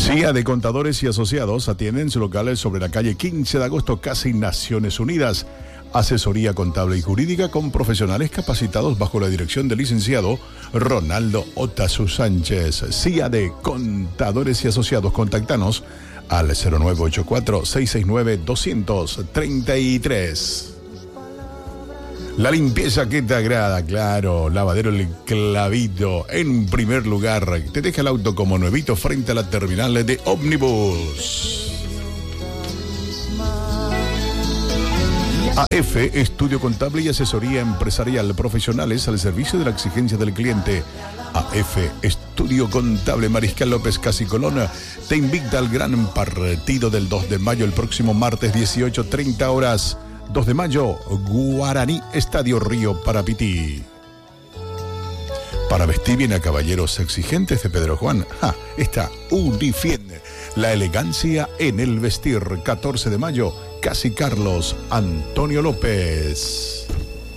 CIA de Contadores y Asociados atienden sus locales sobre la calle 15 de agosto, casi Naciones Unidas. Asesoría contable y jurídica con profesionales capacitados bajo la dirección del licenciado Ronaldo Otazu Sánchez. CIA de Contadores y Asociados. Contactanos al 0984-669-233. La limpieza que te agrada, claro. Lavadero El Clavito. En primer lugar, te deja el auto como nuevito frente a la terminal de ómnibus. AF, estudio contable y asesoría empresarial, profesionales al servicio de la exigencia del cliente. AF, estudio contable. Mariscal López Casi Colón te invita al gran partido del 2 de mayo, el próximo martes 18:30 horas. 2 de mayo, Guaraní, Estadio Río Parapití. Para vestir bien a caballeros exigentes de Pedro Juan, está Unifien, la elegancia en el vestir. 14 de mayo, Casi Carlos, Antonio López.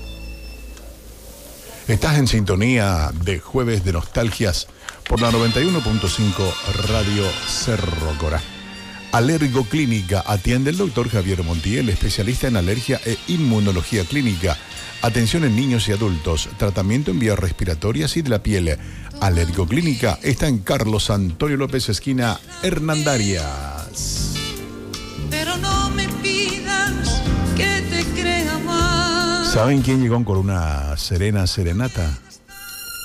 Estás en sintonía de Jueves de Nostalgias por la 91.5 Radio Cerro Corá. Alergo Clínica, atiende el doctor Javier Montiel, especialista en alergia e inmunología clínica. Atención en niños y adultos, tratamiento en vías respiratorias y de la piel. Alergo Clínica está en Carlos Antonio López, esquina Hernandarias. Pero no me pidas que te crea más. ¿Saben quién llegó con una serenata?